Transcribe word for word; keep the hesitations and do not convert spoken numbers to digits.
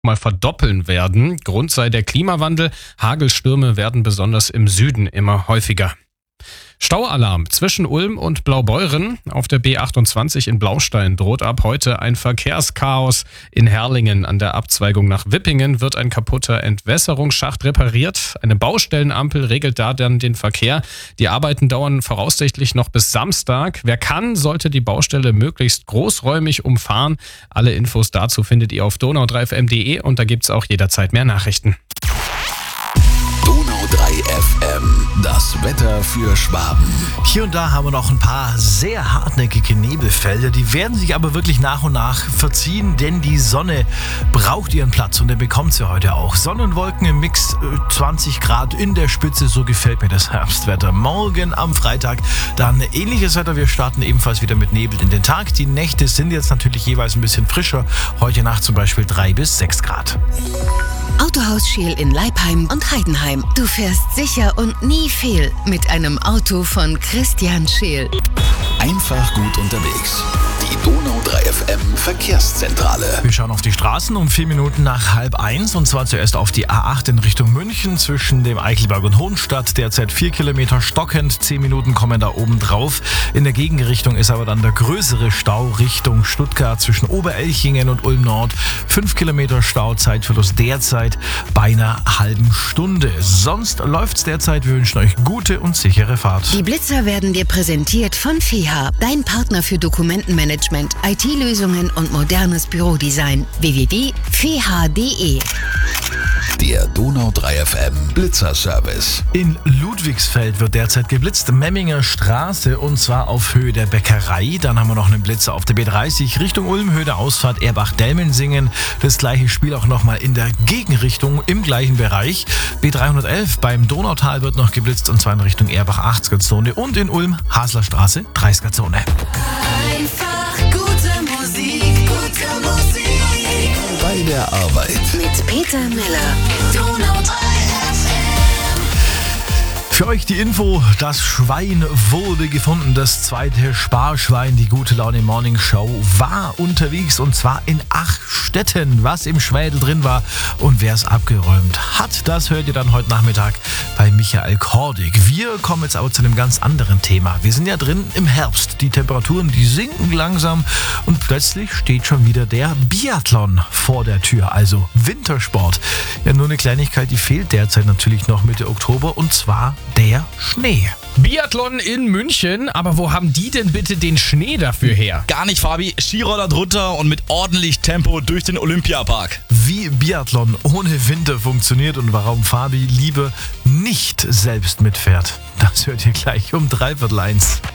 mal verdoppeln werden. Grund sei der Klimawandel. Hagelstürme werden besonders im Süden immer häufiger. Staualarm zwischen Ulm und Blaubeuren. Auf der B achtundzwanzig in Blaustein droht ab heute ein Verkehrschaos. In Herrlingen an der Abzweigung nach Wippingen wird ein kaputter Entwässerungsschacht repariert. Eine Baustellenampel regelt da dann den Verkehr. Die Arbeiten dauern voraussichtlich noch bis Samstag. Wer kann, sollte die Baustelle möglichst großräumig umfahren. Alle Infos dazu findet ihr auf donau drei f m punkt de und da gibt's auch jederzeit mehr Nachrichten. Donau drei F M, das Wetter für Schwaben. Hier und da haben wir noch ein paar sehr hartnäckige Nebelfelder. Die werden sich aber wirklich nach und nach verziehen, denn die Sonne braucht ihren Platz und den bekommt sie heute auch. Sonne und Wolken im Mix, zwanzig Grad in der Spitze, so gefällt mir das Herbstwetter. Morgen am Freitag dann ähnliches Wetter. Wir starten ebenfalls wieder mit Nebel in den Tag. Die Nächte sind jetzt natürlich jeweils ein bisschen frischer. Heute Nacht zum Beispiel drei bis sechs Grad. Autohaus Scheel in Leipheim und Heidenheim. Du fährst sicher und nie fehl mit einem Auto von Christian Scheel. Einfach gut unterwegs. Die Donau drei F M Verkehrszentrale. Wir schauen auf die Straßen um vier Minuten nach halb eins und zwar zuerst auf die A acht in Richtung München zwischen dem Eichelberg und Hohenstadt. Derzeit vier Kilometer stockend, zehn Minuten kommen da oben drauf. In der Gegenrichtung ist aber dann der größere Stau Richtung Stuttgart zwischen Oberelchingen und Ulm Nord. fünf Kilometer Stau, Zeitverlust derzeit bei einer halben Stunde. Sonst läuft's derzeit. Wir wünschen euch gute und sichere Fahrt. Die Blitzer werden dir präsentiert von F E H, dein Partner für Dokumentenmanagement, I T-Lösungen und modernes Bürodesign. w w w punkt f e h punkt d e. Der Donau drei F M Blitzerservice. In Ludwigsfeld wird derzeit geblitzt, Memminger Straße und zwar auf Höhe der Bäckerei. Dann haben wir noch einen Blitzer auf der B dreißig Richtung Ulm, Höhe der Ausfahrt Erbach-Delmensingen. Das gleiche Spiel auch nochmal in der Gegenrichtung im gleichen Bereich. B dreihundertelf beim Donautal wird noch geblitzt und zwar in Richtung Erbach achtziger Zone und in Ulm Haslerstraße dreißiger Zone. Einfach gute Musik, gute Musik. Bei der Arbeit. Mit Peter Miller. Donau drei F M. Für euch die Info, das Schwein wurde gefunden. Das zweite Sparschwein, die Gute Laune Morning Show, war unterwegs und zwar in Achstetten. Was im Schwädel drin war und wer es abgeräumt hat, das hört ihr dann heute Nachmittag bei Michael Kordig. Wir kommen jetzt aber zu einem ganz anderen Thema. Wir sind ja drin im Herbst. Die Temperaturen, die sinken langsam und plötzlich steht schon wieder der Biathlon vor der Tür, also Wintersport. Ja, nur eine Kleinigkeit, die fehlt derzeit natürlich noch Mitte Oktober und zwar der Schnee. Biathlon in München, aber wo haben die denn bitte den Schnee dafür her? Gar nicht, Fabi. Skiroller drunter und mit ordentlich Tempo durch den Olympiapark. Wie Biathlon ohne Winter funktioniert und warum Fabi lieber nicht selbst mitfährt, das hört ihr gleich um dreiviertel eins.